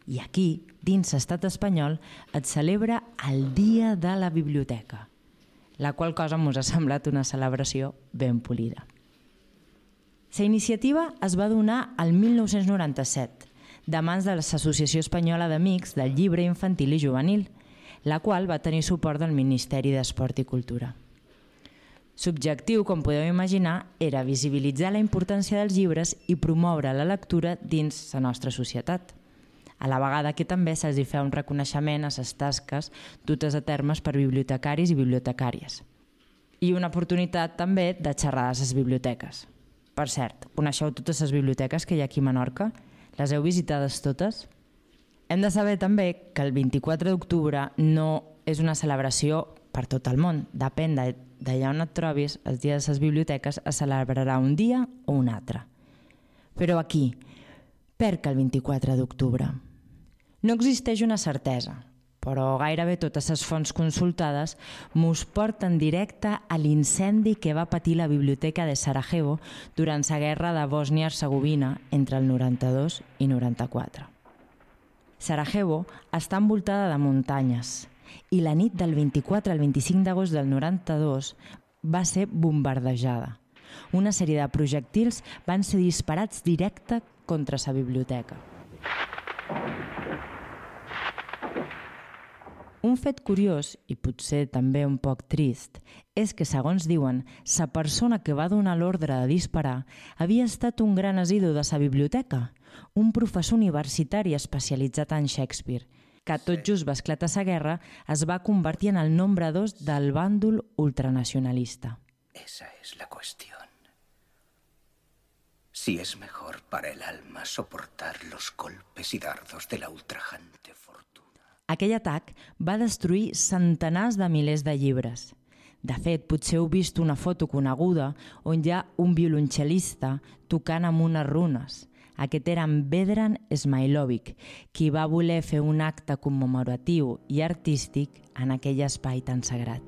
I aquí, dins l'estat espanyol, es celebra el Dia de la Biblioteca, la qual cosa mos ha semblat una celebració ben polida. La iniciativa es va donar el 1997, de mans de l'Associació Espanyola d'Amics del Llibre Infantil i Juvenil, la qual va tenir suport del Ministeri d'Esport i Cultura. L'objectiu, com podeu imaginar, era visibilitzar la importància dels llibres i promoure la lectura dins la nostra societat, a la vegada que també se'ls feia un reconeixement a les tasques dutes a termes per bibliotecaris i bibliotecàries. I una oportunitat també de xerrar a les biblioteques. Per cert, coneixeu totes les biblioteques que hi ha aquí a Menorca? Les heu visitades totes? Hem de saber també que el 24 d'octubre no és una celebració per tot el món. Depèn d'allà on et trobis, el dia de les biblioteques es celebrarà un dia o un altre. Però aquí, per què el 24 d'octubre? No existeix una certesa, però gairebé totes les fonts consultades mos porten directe a l'incendi que va patir la Biblioteca de Sarajevo durant la guerra de Bòsnia-Hercegovina entre el 92 i 94. Sarajevo està envoltada de muntanyes i la nit del 24 al 25 d'agost del 92 va ser bombardejada. Una sèrie de projectils van ser disparats directe contra la biblioteca. Un fet curiós, i potser també un poc trist, és que, segons diuen, la persona que va donar l'ordre de disparar havia estat un gran assidu de la biblioteca, un professor universitari especialitzat en Shakespeare, que tot just va esclatar la guerra es va convertir en el nombre 2 del bàndol ultranacionalista. Esa es la cuestión. Si es mejor para el alma soportar los golpes y dardos de la ultrajante fortuna. Aquell atac va destruir centenars de milers de llibres. De fet, potser heu vist una foto coneguda on hi ha un violoncel·lista tocant amb unes runes. Aquest era en Vedran Smailovic, qui va voler fer un acte commemoratiu i artístic en aquell espai tan sagrat.